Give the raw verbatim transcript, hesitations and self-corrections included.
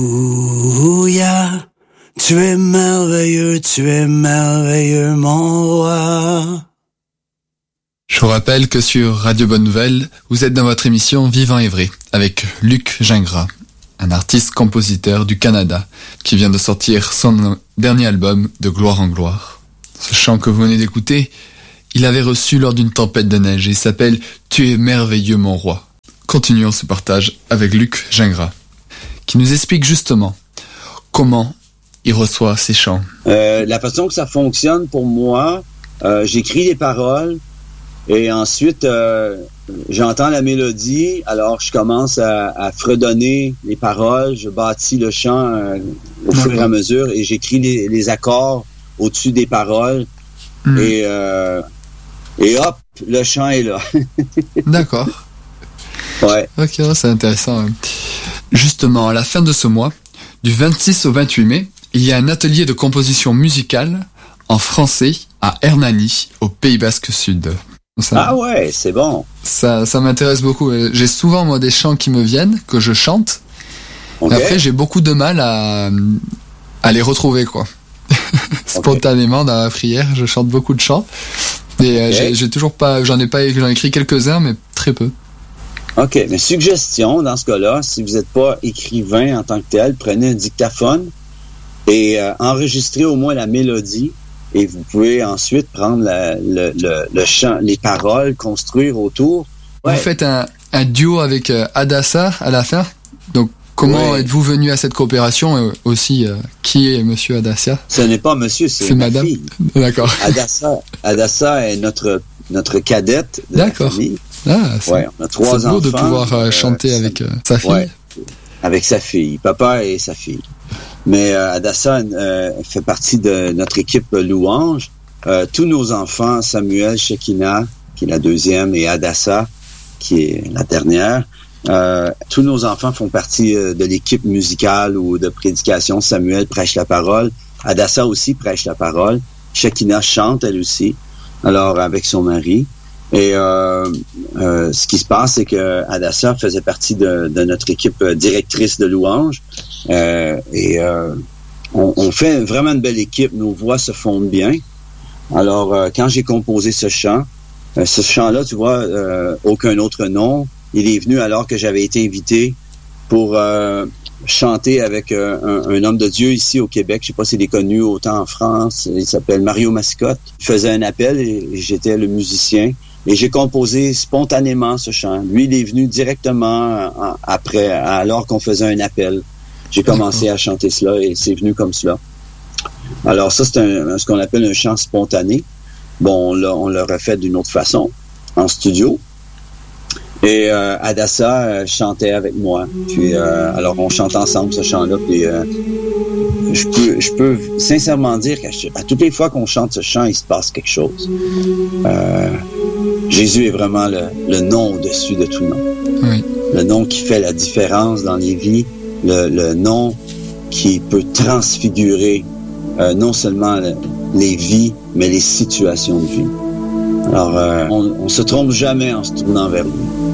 Alléluia, tu es merveilleux, tu es merveilleux, mon roi. Je vous rappelle que sur Radio Bonne Nouvelle, vous êtes dans votre émission Vivant et Vrai avec Luc Gingras, un artiste-compositeur du Canada qui vient de sortir son dernier album de gloire en gloire. Ce chant que vous venez d'écouter, il avait reçu lors d'une tempête de neige et il s'appelle « Tu es merveilleux mon roi ». Continuons ce partage avec Luc Gingras, qui nous explique justement comment il reçoit ces chants. Euh, la façon que ça fonctionne pour moi, euh, j'écris les paroles et ensuite euh, j'entends la mélodie, alors je commence à, à fredonner les paroles, je bâtis le chant euh, au fur et à mesure et j'écris les, les accords au-dessus des paroles mmh. et, euh, et hop, le chant est là. D'accord. Ouais. Ok, c'est intéressant. Justement, à la fin de ce mois, du vingt-six au vingt-huit mai, il y a un atelier de composition musicale en français à Hernani, au Pays Basque Sud. Ça, ah ouais, c'est bon. Ça, ça m'intéresse beaucoup. J'ai souvent, moi, des chants qui me viennent, que je chante. Okay. Après, j'ai beaucoup de mal à, à les retrouver, quoi. Spontanément, okay. Dans la prière, je chante beaucoup de chants. Et okay. euh, j'ai, j'ai toujours pas, j'en ai pas, j'en ai écrit quelques-uns, mais très peu. OK, mais suggestion, dans ce cas-là, si vous n'êtes pas écrivain en tant que tel, prenez un dictaphone et euh, enregistrez au moins la mélodie et vous pouvez ensuite prendre la, le, le, le chant, les paroles, construire autour. Ouais. Vous faites un, un duo avec euh, Adassa à la fin. Donc, comment ouais. êtes-vous venu à cette coopération et aussi, euh, qui est Monsieur Adassa? Ce n'est pas monsieur, c'est, c'est ma madame. Fille. D'accord. Adassa, Adassa est notre, notre cadette de D'accord. la famille. Ah, c'est, ouais, on a trois c'est beau enfants, de pouvoir euh, chanter euh, avec euh, sa fille. Ouais, avec sa fille, papa et sa fille. Mais euh, Adassa euh, fait partie de notre équipe Louange. Euh, tous nos enfants, Samuel, Shekinah, qui est la deuxième, et Adassa, qui est la dernière, euh, tous nos enfants font partie euh, de l'équipe musicale ou de prédication. Samuel prêche la parole. Adassa aussi prêche la parole. Shekinah chante elle aussi, alors avec son mari. Et euh, euh, ce qui se passe, c'est que Adassa faisait partie de, de notre équipe directrice de louange. Euh, et euh, on, on fait vraiment une belle équipe. Nos voix se fondent bien. Alors, euh, quand j'ai composé ce chant, euh, ce chant-là, tu vois, euh, aucun autre nom, il est venu alors que j'avais été invité pour euh, chanter avec euh, un, un homme de Dieu ici au Québec. Je sais pas s'il est connu autant en France. Il s'appelle Mario Mascotte. Il faisait un appel et, et j'étais le musicien. Et j'ai composé spontanément ce chant. Lui, il est venu directement après, alors qu'on faisait un appel. J'ai commencé à chanter cela et c'est venu comme cela. Alors ça, c'est un, ce qu'on appelle un chant spontané. Bon, on l'a, on l'a refait d'une autre façon, en studio. Et euh, Adassa euh, chantait avec moi. Puis, euh, alors, on chante ensemble ce chant-là. Puis, euh, je peux, je peux sincèrement dire qu'à à toutes les fois qu'on chante ce chant, il se passe quelque chose. Euh, Jésus est vraiment le, le nom au-dessus de tout nom. Oui. Le nom qui fait la différence dans les vies. Le, le nom qui peut transfigurer euh, non seulement le, les vies, mais les situations de vie. Alors, euh, on ne se trompe jamais en se tournant vers lui.